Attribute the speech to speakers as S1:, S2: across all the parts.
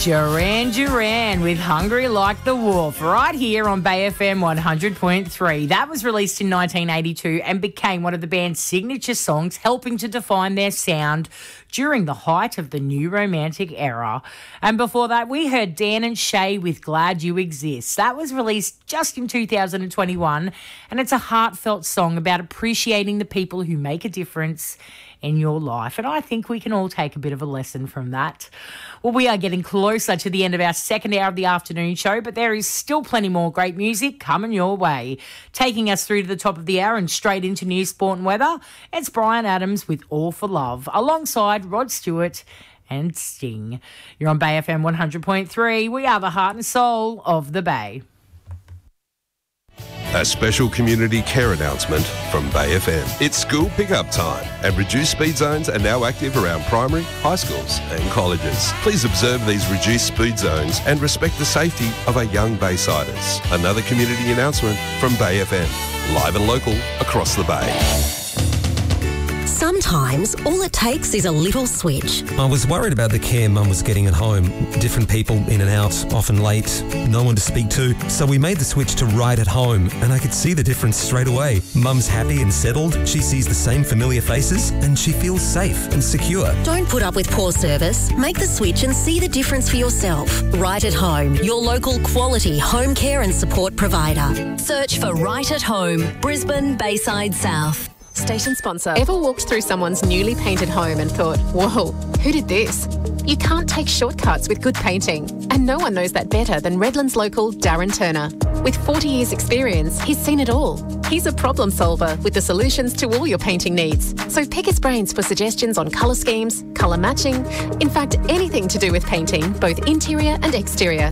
S1: Duran Duran with Hungry Like the Wolf right here on Bay FM 100.3. That was released in 1982 and became one of the band's signature songs, helping to define their sound during the height of the new romantic era. And before that, we heard Dan and Shay with Glad You Exist. That was released just in 2021, and it's a heartfelt song about appreciating the people who make a difference in your life. And I think we can all take a bit of a lesson from that. Well, we are getting closer to the end of our second hour of the afternoon show, but there is still plenty more great music coming your way. Taking us through to the top of the hour and straight into news, sport and weather, it's Brian Adams with All for Love, alongside Rod Stewart and Sting. You're on Bay FM 100.3. We are the heart and soul of the Bay.
S2: A special community care announcement from Bay FM. It's school pickup time, and reduced speed zones are now active around primary, high schools and colleges. Please observe these reduced speed zones and respect the safety of our young Baysiders. Another community announcement from Bay FM. Live and local across the Bay.
S3: Sometimes all it takes is a little switch.
S4: I was worried about the care Mum was getting at home. Different people in and out, often late, no one to speak to. So we made the switch to Right at Home, and I could see the difference straight away. Mum's happy and settled, she sees the same familiar faces, and she feels safe and secure.
S3: Don't put up with poor service. Make the switch and see the difference for yourself. Right at Home, your local quality home care and support provider.
S5: Search for Right at Home, Brisbane, Bayside South.
S6: Station sponsor. Ever walked through someone's newly painted home and thought, whoa, who did this? You can't take shortcuts with good painting. And no one knows that better than Redlands local Darren Turner. With 40 years experience, he's seen it all. He's a problem solver with the solutions to all your painting needs. So pick his brains for suggestions on colour schemes, colour matching, in fact, anything to do with painting, both interior and exterior.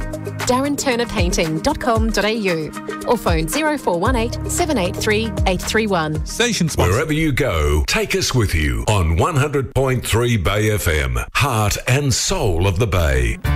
S6: DarrenTurnerPainting.com.au or phone 0418 783 831.
S7: Station sponsor.
S8: Wherever you go, take us with you on 100.3 Bay FM, heart and soul of the Bay.